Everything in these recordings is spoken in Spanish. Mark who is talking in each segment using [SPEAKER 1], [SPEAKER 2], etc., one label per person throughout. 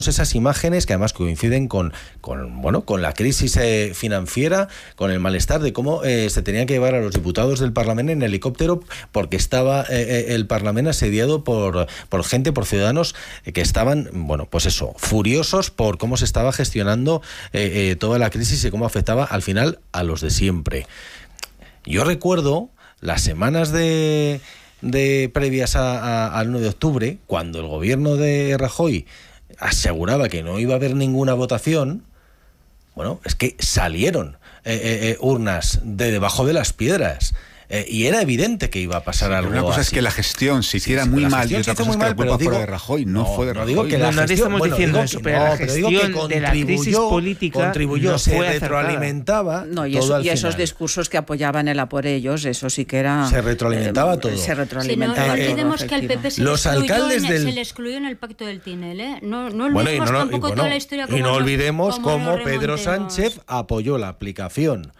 [SPEAKER 1] esas imágenes que además coinciden con la crisis financiera, con el malestar de cómo se tenían que llevar a los diputados del Parlamento en helicóptero porque estaba el Parlamento asediado por gente, por ciudadanos que estaban, furiosos por cómo se estaba gestionando toda la crisis y cómo afectaba al final a los de siempre. Yo recuerdo las semanas de previas al 1 de octubre, cuando el gobierno de Rajoy aseguraba que no iba a haber ninguna votación. Es que salieron urnas de debajo de las piedras. Y era evidente que iba a pasar algo.
[SPEAKER 2] Una cosa
[SPEAKER 1] así.
[SPEAKER 2] es que la gestión se hiciera muy mal y otra cosa es que la culpa fuera de Rajoy. No fue de Rajoy.
[SPEAKER 1] Digo que la gestión,
[SPEAKER 3] estamos diciendo eso, pero la gestión
[SPEAKER 1] que
[SPEAKER 3] de la crisis política
[SPEAKER 1] contribuyó,
[SPEAKER 3] no
[SPEAKER 1] se
[SPEAKER 3] fue
[SPEAKER 1] retroalimentaba.
[SPEAKER 4] Y esos discursos que apoyaban el a por ellos, eso sí que era.
[SPEAKER 1] Se retroalimentaba todo.
[SPEAKER 4] Se retroalimentaba.
[SPEAKER 5] No olvidemos que al PP se le excluyó en el pacto del Tinel, No olvidemos tampoco toda la historia.
[SPEAKER 1] Y no olvidemos cómo Pedro Sánchez apoyó la aplicación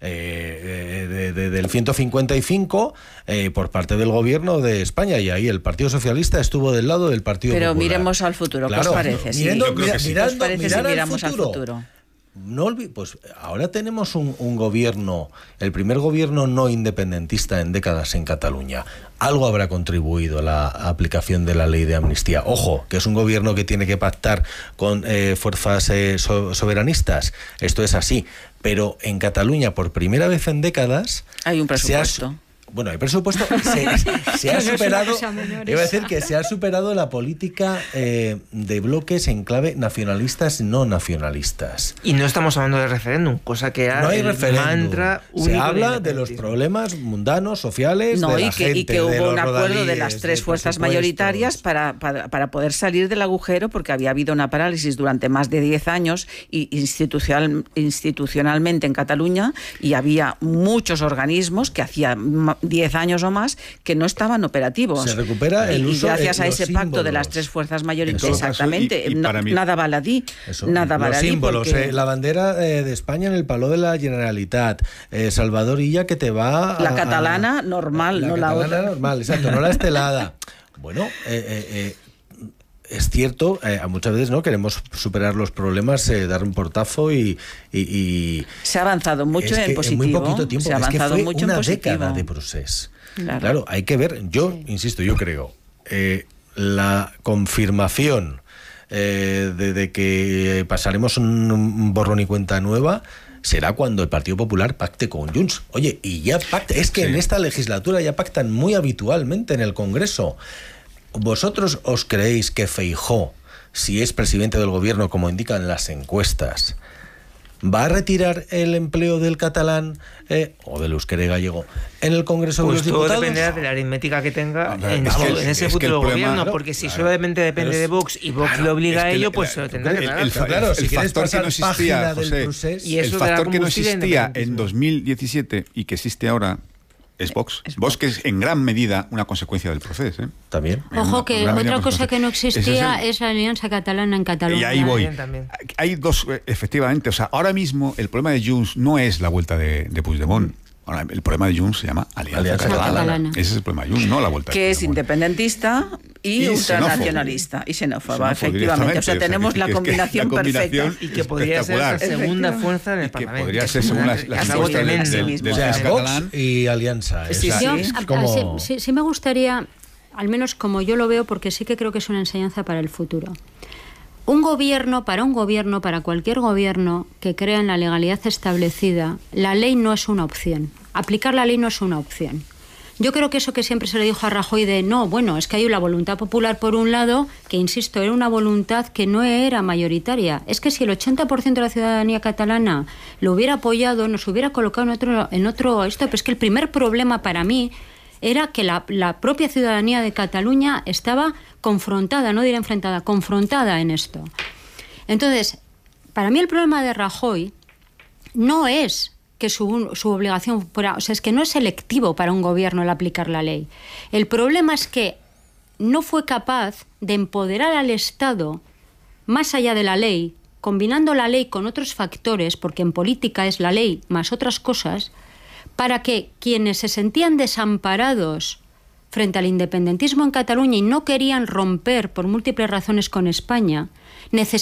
[SPEAKER 1] del 155 por parte del gobierno de España, y ahí el Partido Socialista estuvo del lado del Partido Popular.
[SPEAKER 4] Pero miremos al futuro, ¿qué os parece?
[SPEAKER 1] Miramos al futuro. Pues ahora tenemos un gobierno, el primer gobierno no independentista en décadas en Cataluña. Algo habrá contribuido a la aplicación de la ley de amnistía. Ojo, que es un gobierno que tiene que pactar con fuerzas soberanistas. Esto es así. Pero en Cataluña, por primera vez en décadas,
[SPEAKER 4] hay un presupuesto.
[SPEAKER 1] Hay presupuesto. Se ha superado. Iba a decir que se ha superado la política de bloques en clave nacionalistas, no nacionalistas.
[SPEAKER 3] Y no estamos hablando de referéndum, cosa que
[SPEAKER 1] no hay referéndum.
[SPEAKER 3] Mantra
[SPEAKER 1] se habla de los problemas mundanos, sociales, de la gente,
[SPEAKER 4] y que hubo un acuerdo de las tres fuerzas mayoritarias para poder salir del agujero, porque había habido una parálisis durante más de 10 años y institucionalmente en Cataluña, y había muchos organismos que hacían 10 años o más que no estaban operativos.
[SPEAKER 1] Se recupera el uso,
[SPEAKER 4] y gracias a ese
[SPEAKER 1] símbolos.
[SPEAKER 4] Pacto de las tres fuerzas mayoritarias, exactamente, nada baladí.
[SPEAKER 1] Los símbolos, la bandera de España en el Palau de la Generalitat, Salvador Illa, que te va
[SPEAKER 4] la catalana normal, no la otra. La catalana
[SPEAKER 1] normal, exacto, no la estelada. Es cierto, muchas veces no queremos superar los problemas, dar un portazo y
[SPEAKER 4] se ha avanzado mucho en positivo.
[SPEAKER 1] En muy poquito tiempo.
[SPEAKER 4] Se ha avanzado
[SPEAKER 1] fue
[SPEAKER 4] mucho
[SPEAKER 1] una
[SPEAKER 4] en positivo.
[SPEAKER 1] década de proceso. Claro, hay que ver. Yo insisto, yo creo la confirmación de que pasaremos un borrón y cuenta nueva será cuando el Partido Popular pacte con Junts. Oye, y ya pacta. Es que en esta legislatura ya pactan muy habitualmente en el Congreso. ¿Vosotros os creéis que Feijóo, si es presidente del gobierno, como indican las encuestas, va a retirar el empleo del catalán o del euskera y gallego en el Congreso de los Diputados?
[SPEAKER 3] Todo dependerá de la aritmética que tenga en ese futuro gobierno, porque si solamente depende de Vox y Vox le obliga a ello, pues se lo tendrá que pagar.
[SPEAKER 2] El factor que no existía, José, el factor que no existía en 2017 y que existe ahora es Vox. Vox, que es en gran medida una consecuencia del proceso.
[SPEAKER 1] También.
[SPEAKER 5] Ojo, que otra cosa que no existía es la Alianza Catalana en Cataluña.
[SPEAKER 2] Y ahí voy. Hay dos, efectivamente. O sea, ahora mismo el problema de Junts no es la vuelta de Puigdemont. Ahora, el problema de Junts se llama Alianza Catalana. Ese es el problema de Junts, no la vuelta de
[SPEAKER 4] Puigdemont. Que es independentista y ultranacionalista y xenófoba, efectivamente. O sea, tenemos la combinación perfecta.
[SPEAKER 3] Y que podría ser la segunda fuerza en el Parlamento.
[SPEAKER 2] Que podría ser según las encuestas del catalán
[SPEAKER 1] y Alianza.
[SPEAKER 5] Sí me gustaría, al menos como yo lo veo, porque sí que creo que es una enseñanza para el futuro. Para cualquier gobierno que crea en la legalidad establecida, la ley no es una opción. Aplicar la ley no es una opción. Yo creo que eso que siempre se le dijo a Rajoy de es que hay una voluntad popular por un lado, que insisto, era una voluntad que no era mayoritaria. Es que si el 80% de la ciudadanía catalana lo hubiera apoyado, nos hubiera colocado en otro esto, pero es que el primer problema para mí era que la propia ciudadanía de Cataluña estaba confrontada, no diré enfrentada, confrontada en esto. Entonces, para mí el problema de Rajoy no es que su obligación fuera, es que no es selectivo para un gobierno el aplicar la ley. El problema es que no fue capaz de empoderar al Estado más allá de la ley, combinando la ley con otros factores, porque en política es la ley más otras cosas, para que quienes se sentían desamparados frente al independentismo en Cataluña y no querían romper por múltiples razones con España,